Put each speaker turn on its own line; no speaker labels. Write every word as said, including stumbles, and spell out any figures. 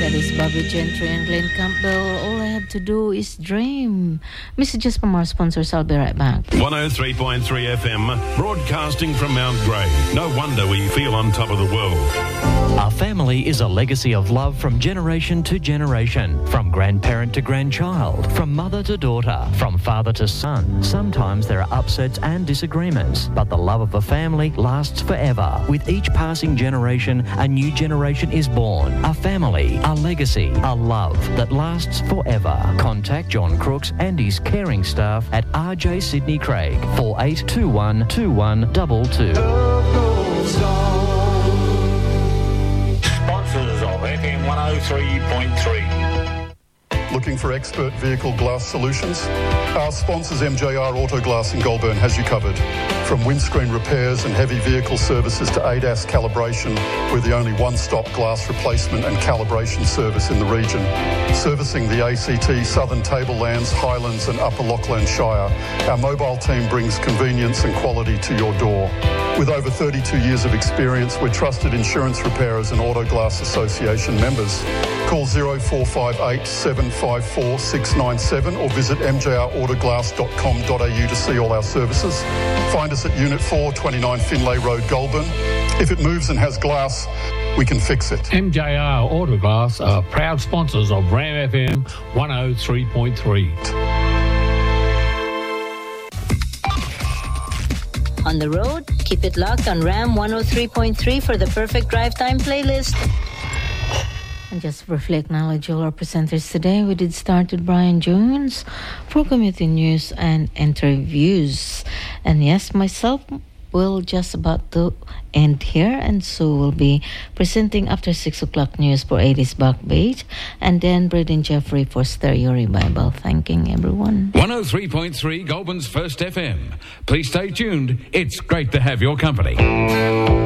That is Bobby Gentry and Glenn Campbell. All I have to do is dream. Messages from our sponsors. I'll be right back.
one oh three point three F M, broadcasting from Mount Grey. No wonder we feel on top of the world.
Our family is a legacy of love from generation to generation, from grandparent to grandchild, from mother to daughter, from father to son. Sometimes there are upsets and disagreements, but the love of a family lasts forever. With each passing generation, a new generation is born. A family, a legacy, a love that lasts forever. Contact John Crooks and his caring staff at R J Sydney Craig, four eight two one two one two two.
Sponsors of F M one oh three point three.
Looking for expert vehicle glass solutions? Our sponsors M J R Auto Glass in Goulburn has you covered. From windscreen repairs and heavy vehicle services to A D A S calibration, we're the only one-stop glass replacement and calibration service in the region. Servicing the A C T, Southern Tablelands, Highlands and Upper Lachlan Shire, our mobile team brings convenience and quality to your door. With over thirty-two years of experience, we're trusted insurance repairers and Auto Glass Association members. Call zero four five eight seven five four six nine seven or visit m j r autoglass dot com dot a u to see all our services. Find us at Unit four, twenty-nine Finlay Road, Goulburn. If it moves and has glass, we can fix it.
M J R Autoglass are proud sponsors of Ram F M one oh three point three.
On the road, keep it locked on Ram one oh three point three for the perfect drive time playlist. And just briefly acknowledge all our presenters today. We did start with Brian Jones for community news and interviews. And yes, myself will just about to end here, and so we'll be presenting after six o'clock news for eighties Backbeat, and then Braden Jeffrey for Stereo Revival. Thanking everyone.
one oh three point three, Goulburn's First F M. Please stay tuned. It's great to have your company.